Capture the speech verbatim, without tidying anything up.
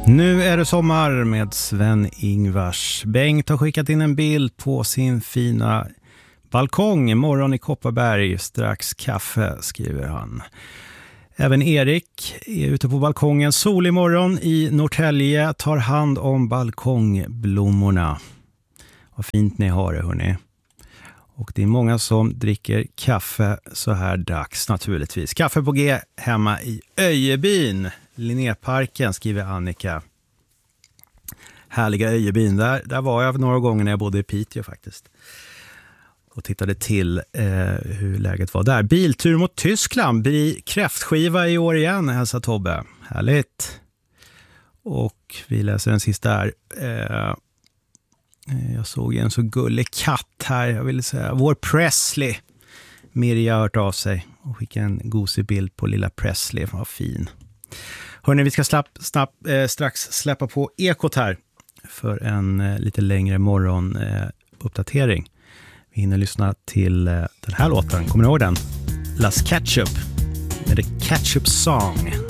Nu är det sommar med Sven-Ingvars. Bengt har skickat in en bild på sin fina balkong. Morgon i Kopparberg, strax kaffe, skriver han. Även Erik är ute på balkongen. Solig morgon i Norrtälje, tar hand om balkongblommorna. Vad fint ni har det, hörni. Och det är många som dricker kaffe så här dags naturligtvis. Kaffe på G hemma i Öjebyn. Linnéparken, skriver Annika. Härliga Öjebyn. Där, där var jag några gånger när jag bodde i Piteå faktiskt. Och tittade till eh, hur läget var där. Biltur mot Tyskland. Blir kräftskiva i år igen, hälsar Tobbe. Härligt. Och vi läser den sista här. Eh, jag såg en så gullig katt här. Jag ville säga, vår Presley. Mirja har hört av sig och skickade en gosig bild på lilla Presley. Vad fin. Hörrni, vi ska slapp, snabb, eh, strax släppa på Ekot här för en eh, lite längre morgon eh, uppdatering. Vi hinner lyssna till eh, den här låten. Kommer ni ihåg den? Las Ketchup med The Ketchup Song.